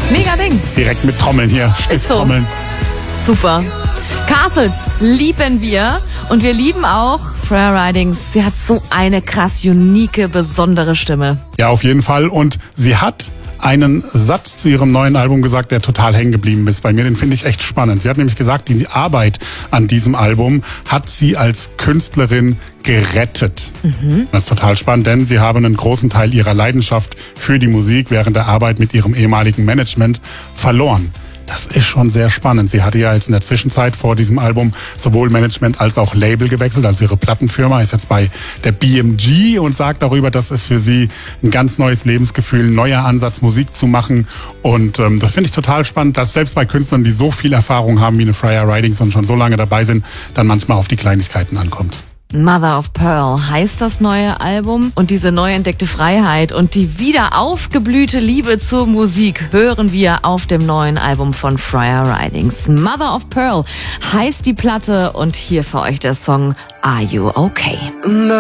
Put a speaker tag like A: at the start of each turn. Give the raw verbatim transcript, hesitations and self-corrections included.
A: Mega Ding.
B: Direkt mit Trommeln hier, Stifttrommeln.
A: So. Super. Castles lieben wir und wir lieben auch Freya Ridings. Sie hat so eine krass unique, besondere Stimme.
B: Ja, auf jeden Fall. Und sie hat einen Satz zu ihrem neuen Album gesagt, der total hängen geblieben ist bei mir. Den finde ich echt spannend. Sie hat nämlich gesagt, die Arbeit an diesem Album hat sie als Künstlerin gerettet. Mhm. Das ist total spannend, denn sie haben einen großen Teil ihrer Leidenschaft für die Musik während der Arbeit mit ihrem ehemaligen Management verloren. Das ist schon sehr spannend. Sie hatte ja jetzt in der Zwischenzeit vor diesem Album sowohl Management als auch Label gewechselt. Also ihre Plattenfirma ist jetzt bei der B M G und sagt darüber, dass es für sie ein ganz neues Lebensgefühl, ein neuer Ansatz, Musik zu machen. Und ähm, das finde ich total spannend, dass selbst bei Künstlern, die so viel Erfahrung haben wie eine Freya Ridings und schon so lange dabei sind, dann manchmal auf die Kleinigkeiten ankommt.
A: Mother of Pearl heißt das neue Album und diese neu entdeckte Freiheit und die wieder aufgeblühte Liebe zur Musik hören wir auf dem neuen Album von Freya Ridings. Mother of Pearl heißt die Platte und hier für euch der Song Are You Okay?